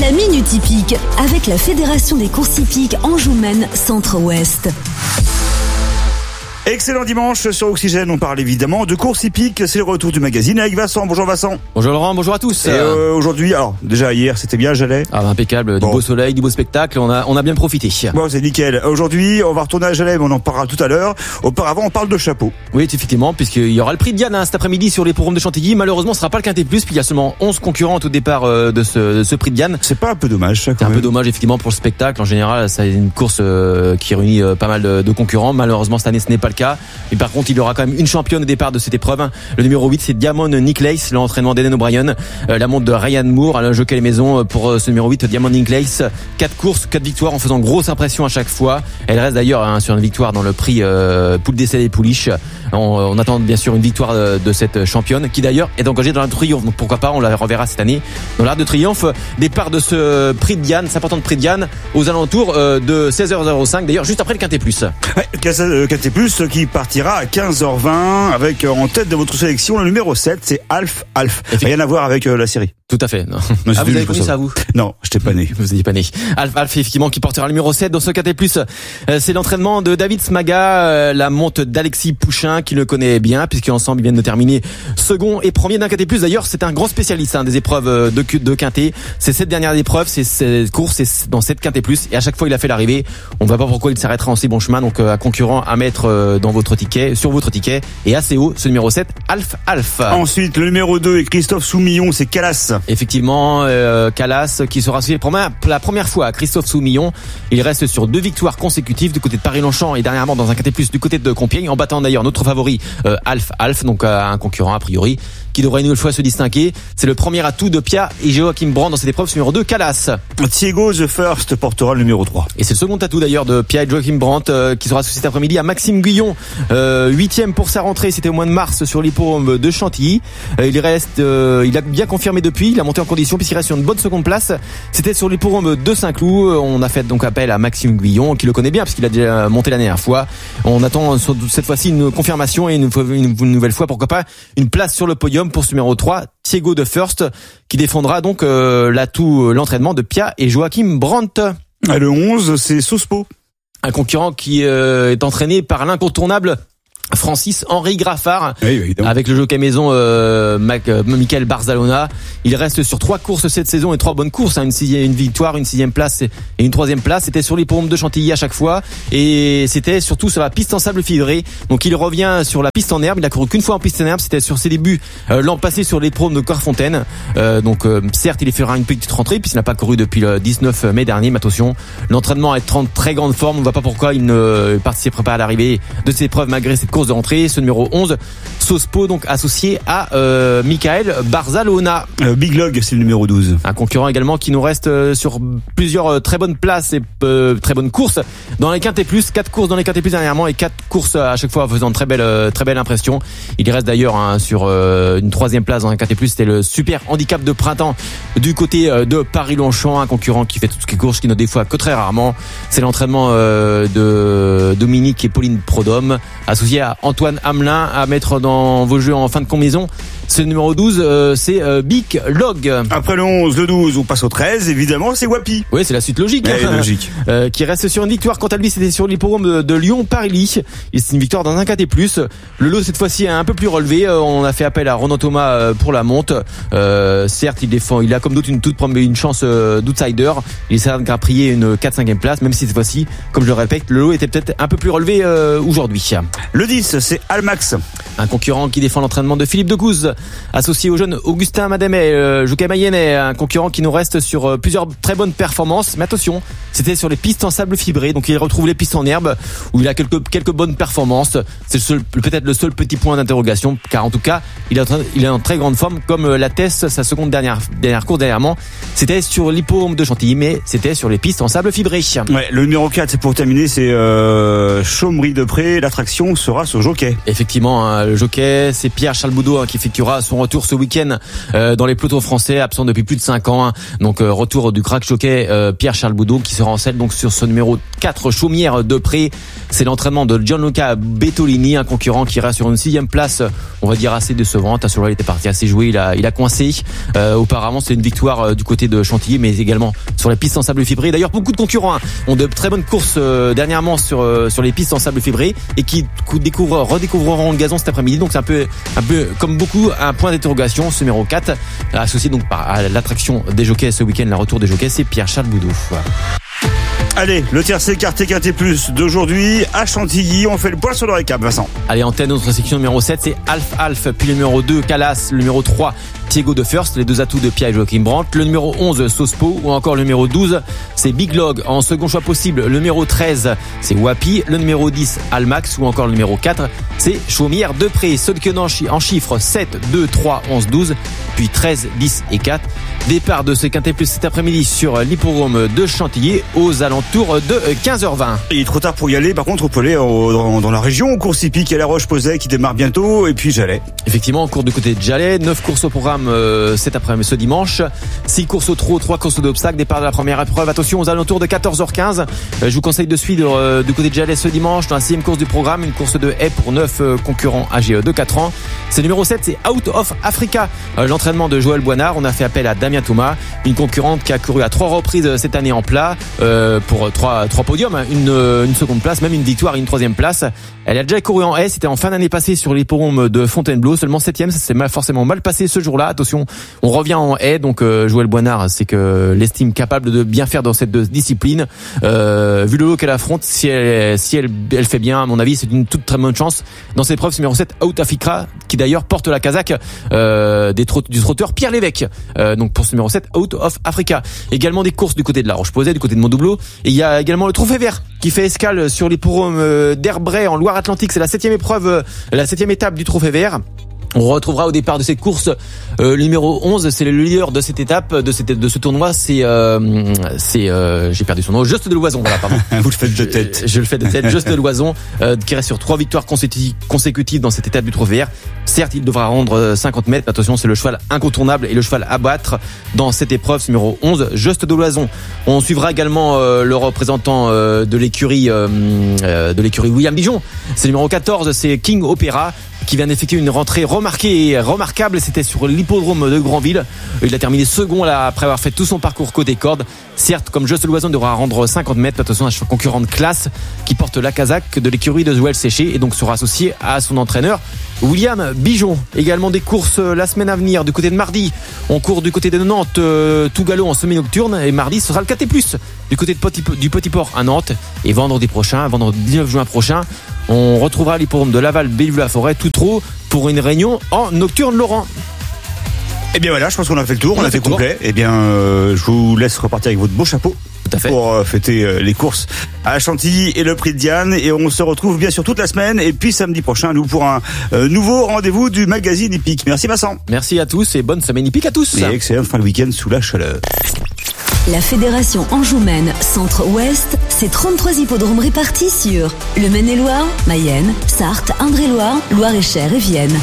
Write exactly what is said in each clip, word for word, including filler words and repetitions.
La Minute Hippique avec la Fédération des courses hippiques Anjou-Maine Centre-Ouest. Excellent dimanche sur Oxygène, on parle évidemment de course hippique, c'est le retour du magazine avec Vincent. Bonjour Vincent. Bonjour Laurent, bonjour à tous. Et euh, aujourd'hui, alors déjà hier c'était bien, Jalais. Ah, impeccable, bon. Du beau soleil, du beau spectacle, on a, on a bien profité. Bon, c'est nickel. Aujourd'hui on va retourner à Jalais, mais on en parlera tout à l'heure. Auparavant on parle de chapeau. Oui, effectivement, puisqu'il y aura le prix de Diane hein, cet après-midi sur les hippodromes de Chantilly. Malheureusement ce sera pas le Quintet Plus, puis il y a seulement onze concurrents au départ euh, de, ce, de ce prix de Diane. C'est pas un peu dommage ça, quand C'est même. un peu dommage effectivement pour le spectacle. En général c'est une course euh, qui réunit euh, pas mal de, de concurrents. Malheureusement cette année ce n'est pas le cas. Et par contre il y aura quand même une championne au départ de cette épreuve. Le numéro huit c'est Diamond Nicklace, l'entraînement d'Eden O'Brien, euh, la montre de Ryan Moore, le jockey à la maison pour euh, ce numéro huit Diamond Nicklace. Quatre courses, quatre victoires en faisant grosse impression à chaque fois. Elle reste d'ailleurs hein, sur une victoire dans le prix euh, Poule d'essai et Pouliche. On, on attend bien sûr une victoire de, de cette championne qui d'ailleurs est engagée dans l'Arc de Triomphe. Donc pourquoi pas, on la reverra cette année dans l'Arc de Triomphe. Départ de ce prix de Diane, cet important prix de Diane aux alentours euh, de seize heures zéro cinq, d'ailleurs juste après le Quintet Plus. Ouais, Quintet Plus qui partira à quinze heures vingt avec en tête de votre sélection le numéro sept, c'est Alf Alf. Rien à voir avec euh, la série. Tout à fait. Non. Non, ah, vous avez connu ça, vous? Non, je t'ai pas né. Vous n'étiez pas né. Alf Alf, effectivement, qui portera le numéro sept dans ce Quintet Plus. Euh, c'est l'entraînement de David Smaga, euh, la monte d'Alexis Pouchin, qui le connaît bien, puisqu'ensemble, ils viennent de terminer second et premier d'un Quintet Plus. D'ailleurs, c'est un gros spécialiste hein, des épreuves de, de Quintet. C'est cette dernière épreuve, c'est cette course, c'est dans cette Quintet Plus. Et à chaque fois, il a fait l'arrivée. On ne voit pas pourquoi il s'arrêtera en si bon chemin. Donc, euh, un concurrent à mettre euh, dans votre ticket, sur votre ticket. Et assez haut, ce numéro sept, Alf Alf. Ensuite, le numéro deux est Christophe Soumillon, c'est Calas. Effectivement, euh, Calas qui sera associé pour la première fois à Christophe Soumillon. Il reste sur deux victoires consécutives du côté de Paris-Longchamp et dernièrement dans un Quintet Plus du côté de Compiègne, en battant d'ailleurs notre favori euh, Alf Alf, donc euh, un concurrent a priori qui devrait une nouvelle fois se distinguer. C'est le premier atout de Pia et Joachim Brandt dans cette épreuve numéro deux, Calas. Thiago The First portera le numéro trois. Et c'est le second atout d'ailleurs de Pia et Joachim Brandt euh, qui sera associé cet après-midi à Maxime Guyon, euh, huitième pour sa rentrée, c'était au mois de mars sur l'hippodrome de Chantilly. Euh, il reste, euh, il a bien confirmé depuis, il a monté en condition puisqu'il reste sur une bonne seconde place. C'était sur l'hippodrome de Saint-Cloud. On a fait donc appel à Maxime Guyon qui le connaît bien puisqu'il a déjà monté la dernière fois. On attend cette fois-ci une confirmation et une, une, une nouvelle fois, pourquoi pas, une place sur le podium pour ce numéro trois, Thiago The First, qui défendra donc euh, l'atout, l'entraînement de Pia et Joachim Brandt. Et le onze, c'est Sospo. Un concurrent qui euh, est entraîné par l'incontournable Francis Henri Graffard, oui, avec le jockey maison euh, Mac, euh, Michael Barzalona. Il reste sur trois courses cette saison et trois bonnes courses, hein, une, sixième, une victoire, une sixième place et une troisième place. C'était sur l'hippodrome de Chantilly à chaque fois et c'était surtout sur la piste en sable fibré. Donc il revient sur la piste en herbe. Il a couru qu'une fois en piste en herbe, c'était sur ses débuts euh, l'an passé sur l'hippodrome de Corfontaine. Euh, donc euh, certes il fera une petite rentrée puisqu'il n'a pas couru depuis le dix-neuf mai dernier. Mais attention, l'entraînement est en très grande forme. On ne voit pas pourquoi il ne participerait pas à l'arrivée de cette épreuve malgré cette course de rentrée. Ce numéro onze, Sospo, donc associé à euh, Michael Barzalona. Euh, Big Log, c'est le numéro douze. Un concurrent également qui nous reste euh, sur plusieurs euh, très bonnes places et euh, très bonnes courses dans les Quintet Plus. Quatre courses dans les Quintet Plus dernièrement et quatre courses à chaque fois faisant très belle, euh, très belle impression. Il reste d'ailleurs hein, sur euh, une troisième place dans les Quintet Plus. C'était le super handicap de printemps du côté euh, de Paris-Longchamp, un concurrent qui fait toutes les courses, qui ne des fois que très rarement. C'est l'entraînement euh, de Dominique et Pauline Prodhomme, associé à Antoine Hamelin, à mettre dans vos jeux en fin de combinaison. Ce numéro douze, euh, c'est euh, Big Log. Après le onze, le douze, on passe au treize, évidemment, c'est Wapi. Oui, c'est la suite logique. Ouais, hein. logique. Euh, qui reste sur une victoire. Quant à lui, c'était sur l'hippodrome de, de Lyon-Paris-Ly. C'est une victoire dans un Quintet Plus. Le lot, cette fois-ci, est un peu plus relevé. Euh, on a fait appel à Ronan Thomas euh, pour la monte. Euh, certes, il défend, il a comme d'autres une toute une chance euh, d'outsider. Il essaie de grappiller une quatre cinquième place, même si cette fois-ci, comme je le répète, le lot était peut-être un peu plus relevé euh, aujourd'hui. Le dix, c'est Almax. Un concurrent qui défend l'entraînement de Philippe Decouze, associé au jeune Augustin Madamet, euh, Jouquet Mayennais, un concurrent qui nous reste sur euh, plusieurs très bonnes performances. Mais attention, c'était sur les pistes en sable fibré, donc il retrouve les pistes en herbe où il a quelques quelques bonnes performances. C'est le seul, peut-être le seul petit point d'interrogation, car en tout cas, il est en, il est en très grande forme, comme euh, l'atteste sa seconde dernière dernière course dernièrement. C'était sur l'hippodrome de Chantilly, mais c'était sur les pistes en sable fibré. Ouais, le numéro quatre, c'est pour terminer, c'est euh, Chaumery de Pré. L'attraction sera sur jockey. Effectivement, hein, le jockey, c'est Pierre Charles Boudot hein, qui effectue qui aura son retour ce week-end euh, dans les pelotons français, absent depuis plus de cinq ans. Hein. Donc euh, retour du crack jockey euh, Pierre-Charles Boudot qui sera en selle donc sur ce numéro quatre Chaumière de Pré. C'est l'entraînement de Gianluca Bettolini, un concurrent qui reste sur une sixième place, on va dire assez décevante. Sur il était parti assez joué, il a il a coincé. Euh, auparavant, c'est une victoire euh, du côté de Chantilly, mais également sur les pistes en sable fibré. D'ailleurs, beaucoup de concurrents hein, ont de très bonnes courses euh, dernièrement sur euh, sur les pistes en sable fibré et qui découvrent, redécouvriront le gazon cet après-midi. Donc c'est un peu un peu comme beaucoup un point d'interrogation. Ce numéro quatre, associé donc par à l'attraction des jockeys ce week-end, le retour des jockeys, c'est Pierre-Charles Boudot. Voilà. Allez, le tiercé quarté quarté plus d'aujourd'hui à Chantilly. On fait le point sur le récap, Vincent. Allez, en tête, notre section numéro sept, c'est Alf Alf. Puis le numéro deux, Calas. Le numéro trois, Thiago de First. Les deux atouts de Pierre et Joachim Brandt. Le numéro onze, Sospo. Ou encore le numéro douze, c'est Big Log. En second choix possible, le numéro treize, c'est Wapi. Le numéro dix, Almax. Ou encore le numéro quatre, c'est Chaumière de Pré. Ceux qui ont en chiffres sept, deux, trois, onze, douze. Puis treize, dix et quatre. Départ de ce quintet plus cet après-midi sur l'hippodrome de Chantilly aux alentours de quinze heures vingt. Il est trop tard pour y aller. Par contre, on peut aller au, dans, dans la région, au course hippique. Il y a la Roche-Posay qui démarre bientôt. Et puis Jalais. Effectivement, on court du côté de Jalais. neuf courses au programme euh, cet après-midi, ce dimanche. six courses au trot, trois courses d'obstacles. Départ de la première épreuve. Attention aux alentours de quatorze heures quinze. Euh, je vous conseille de suivre euh, du côté de Jalais ce dimanche. Dans la sixième course du programme, une course de haie pour neuf euh, concurrents âgés de quatre ans. C'est le numéro sept, c'est Out of Africa. Euh, l'entraînement de Joël Boinard. On a fait appel à Damien Thomas. Une concurrente qui a couru à trois reprises cette année en plat euh, pour trois trois podiums, une une seconde place, même une victoire et une troisième place. Elle a déjà couru en haie, c'était en fin d'année passée sur l'hippodrome de Fontainebleau, seulement septième, ça s'est mal, forcément mal passé ce jour-là. Attention, on revient en haie, donc euh, Joël Boinard, c'est que l'estime capable de bien faire dans cette discipline. Euh, vu le lot qu'elle affronte, si elle si elle elle fait bien, à mon avis, c'est une toute très bonne chance dans cette épreuve numéro sept, Out of Africa, qui d'ailleurs porte la casaque euh, des trot- du trotteur Pierre Lévesque. Euh, donc pour ce numéro sept, Out of Africa. Également des courses du côté de la Roche-Posay, du côté de Montdoubleau. Et il y a également le Trophée Vert qui fait escale sur l'hippodrome d'Herbray en Loire-Atlantique. C'est la septième épreuve, la septième étape du Trophée Vert. On retrouvera au départ de cette course euh, le numéro onze, c'est le leader de cette étape, de cette de ce tournoi, c'est euh, c'est euh, j'ai perdu son nom, Juste de Loison, voilà, pardon. Vous le faites de tête. Je, je le fais de tête, Juste de Loison, euh, qui reste sur trois victoires consécutives, consécutives dans cette étape du Trophée Vert. Certes, il devra rendre cinquante mètres, mais attention, c'est le cheval incontournable et le cheval à battre dans cette épreuve numéro onze, Juste de Loison. On suivra également euh, le représentant euh, de l'écurie euh, euh, de l'écurie William Bijon. C'est le numéro quatorze, c'est King Opera, qui vient d'effectuer une rentrée remarquée et remarquable. C'était sur l'hippodrome de Granville. Il a terminé second là, après avoir fait tout son parcours côté corde. Certes, comme Juste Loison devra rendre cinquante mètres, attention à un concurrent de classe qui porte la casaque de l'écurie de Joël Séché et donc sera associé à son entraîneur William Bijon. Également des courses la semaine à venir du côté de mardi. On court du côté de Nantes, euh, tout galop en semi-nocturne, et mardi ce sera le quintet plus du côté de Petit, du Petit Port à Nantes. Et vendredi prochain, vendredi dix-neuf juin prochain, on retrouvera l'hippodrome de Laval, Bellevue-la-Forêt, tout trop pour une réunion en nocturne Laurent. Eh bien voilà, je pense qu'on a fait le tour, on, on a fait, fait complet. Tour. Eh bien, euh, je vous laisse repartir avec votre beau chapeau. Tout à fait. Pour euh, fêter euh, les courses à Chantilly et le prix de Diane. Et on se retrouve bien sûr toute la semaine. Et puis samedi prochain, nous pour un euh, nouveau rendez-vous du magazine hippique. Merci Vincent. Merci à tous et bonne semaine hippique à tous. Et excellente fin de week-end sous la chaleur. La Fédération Anjoumaine Centre-Ouest, c'est trente-trois hippodromes répartis sur le Maine-et-Loire, Mayenne, Sarthe, Indre-et-Loire, Loire-et-Cher et Vienne.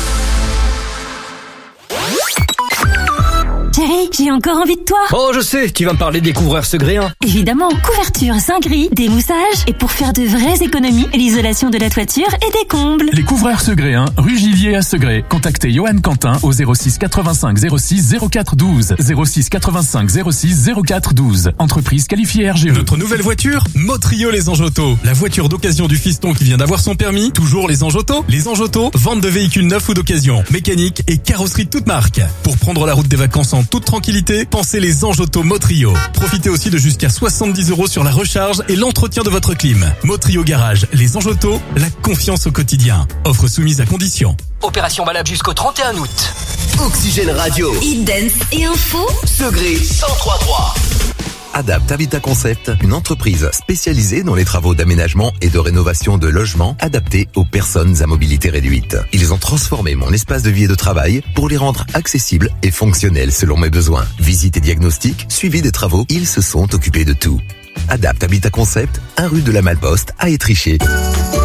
Chérie, j'ai encore envie de toi. Oh, je sais, tu vas me parler des couvreurs Segréen. Évidemment, couverture Saint-Gris, démoussage, et pour faire de vraies économies, l'isolation de la toiture et des combles. Les couvreurs Segréen, rue Givier à Segré. Contactez Johan Quentin au zéro six quatre-vingt-cinq zéro six zéro quatre douze. zéro six quatre-vingt-cinq zéro six zéro quatre douze. Entreprise qualifiée R G E. Notre nouvelle voiture, Motrio Les Anges Auto. La voiture d'occasion du fiston qui vient d'avoir son permis. Toujours Les Anges Auto. Les Anges Auto, vente de véhicules neufs ou d'occasion. Mécanique et carrosserie de toute marque. Pour prendre la route des vacances en toute tranquillité, pensez Les Anges Auto Motrio. Profitez aussi de jusqu'à soixante-dix euros sur la recharge et l'entretien de votre clim. Motrio Garage, Les Anges Auto, la confiance au quotidien. Offre soumise à condition. Opération valable jusqu'au trente et un août. Oxygène Radio. Hit Dance et info. Segré cent trois trois. Adapt Habitat Concept, une entreprise spécialisée dans les travaux d'aménagement et de rénovation de logements adaptés aux personnes à mobilité réduite. Ils ont transformé mon espace de vie et de travail pour les rendre accessibles et fonctionnels selon mes besoins. Visite et diagnostic, suivi des travaux, ils se sont occupés de tout. Adapt Habitat Concept, un rue de la Malposte à Étriché.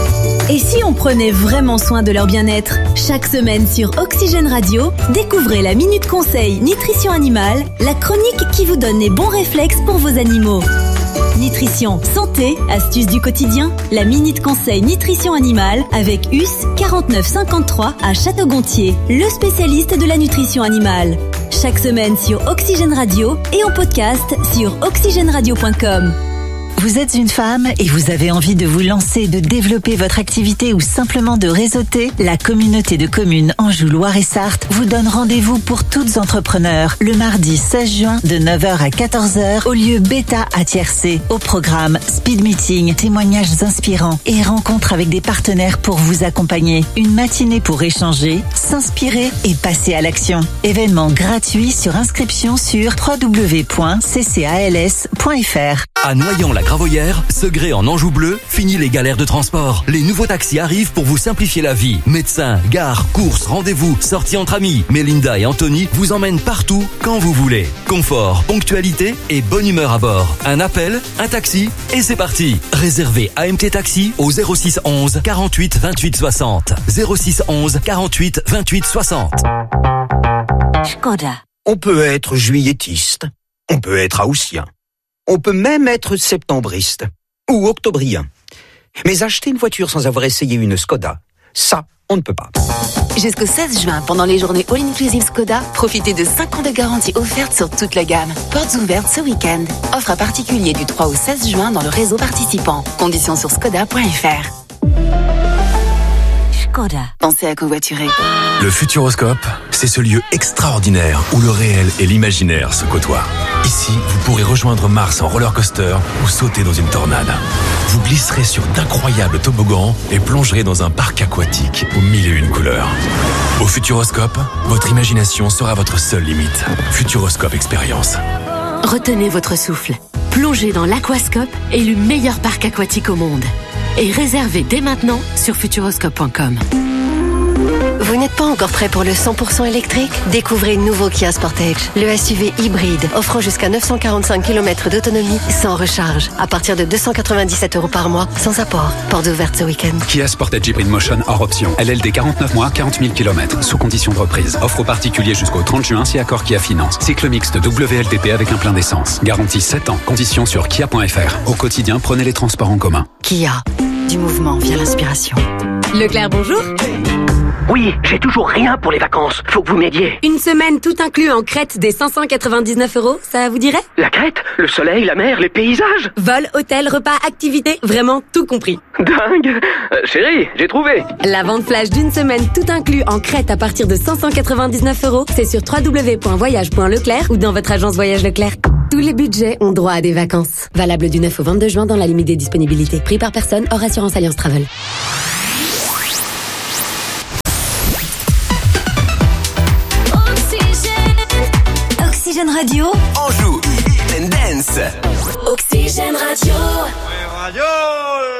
Et si on prenait vraiment soin de leur bien-être? Chaque semaine sur Oxygène Radio, découvrez la Minute Conseil Nutrition Animale, la chronique qui vous donne les bons réflexes pour vos animaux. Nutrition, santé, astuces du quotidien, la Minute Conseil Nutrition Animale avec U S quarante-neuf cinquante-trois à Château-Gontier, le spécialiste de la nutrition animale. Chaque semaine sur Oxygène Radio et en podcast sur oxygène radio point com. Vous êtes une femme et vous avez envie de vous lancer, de développer votre activité ou simplement de réseauter? La communauté de communes Anjou-Loire-et-Sarthe vous donne rendez-vous pour toutes entrepreneurs le mardi seize juin de neuf heures à quatorze heures au lieu Beta à Tiercé. Au programme Speed Meeting, témoignages inspirants et rencontres avec des partenaires pour vous accompagner. Une matinée pour échanger, s'inspirer et passer à l'action. Événement gratuit sur inscription sur w w w point c c a l s point f r. À Noyant-la-Gravoyère, Segré en Anjou bleu, fini les galères de transport. Les nouveaux taxis arrivent pour vous simplifier la vie. Médecins, gares, courses, rendez-vous, sorties entre amis. Mélinda et Anthony vous emmènent partout, quand vous voulez. Confort, ponctualité et bonne humeur à bord. Un appel, un taxi et c'est parti. Réservez A M T Taxi au zéro six onze quarante-huit vingt-huit soixante. zéro six onze quarante-huit vingt-huit soixante. Skoda. On peut être juilletiste, on peut être haussien. On peut même être septembriste ou octobrien. Mais acheter une voiture sans avoir essayé une Skoda, ça, on ne peut pas. Jusqu'au seize juin, pendant les journées All Inclusive Skoda, profitez de cinq ans de garantie offerte sur toute la gamme. Portes ouvertes ce week-end. Offre à particulier du trois au seize juin dans le réseau participant. Conditions sur skoda point f r. Skoda. Pensez à covoiturer. Le Futuroscope, c'est ce lieu extraordinaire où le réel et l'imaginaire se côtoient. Ici, vous pourrez rejoindre Mars en roller coaster ou sauter dans une tornade. Vous glisserez sur d'incroyables toboggans et plongerez dans un parc aquatique aux mille et une couleurs. Au Futuroscope, votre imagination sera votre seule limite. Futuroscope Expérience. Retenez votre souffle. Plongez dans l'Aquascope, élu meilleur parc aquatique au monde. Et réservez dès maintenant sur futuroscope point com. Vous n'êtes pas encore prêt pour le cent pour cent électrique? Découvrez le nouveau Kia Sportage, le S U V hybride, offrant jusqu'à neuf cent quarante-cinq kilomètres d'autonomie sans recharge, à partir de deux cent quatre-vingt-dix-sept euros par mois, sans apport. Porte ouverte ce week-end. Kia Sportage Hybrid Motion hors option. L L D quarante-neuf mois, quarante mille kilomètres, sous condition de reprise. Offre aux particuliers jusqu'au trente juin si accord Kia Finance. Cycle mixte W L T P avec un plein d'essence. Garantie sept ans. Conditions sur kia point f r. Au quotidien, prenez les transports en commun. Kia, du mouvement via l'inspiration. Leclerc, bonjour. Oui, j'ai toujours rien pour les vacances. Faut que vous m'aidiez. Une semaine tout inclus en Crète des cinq cent quatre-vingt-dix-neuf euros, ça vous dirait? La Crète? Le soleil, la mer, les paysages? Vol, hôtel, repas, activités, vraiment tout compris. Dingue. euh, Chérie, j'ai trouvé. La vente flash d'une semaine tout inclus en Crète à partir de cinq cent quatre-vingt-dix-neuf euros, c'est sur w w w point voyage point leclerc ou dans votre agence Voyage Leclerc. Tous les budgets ont droit à des vacances. Valable du neuf au vingt-deux juin dans la limite des disponibilités. Prix par personne, hors assurance Alliance Travel. Oxygène Radio. Anjou, Eat and Dance. Oxygène Radio.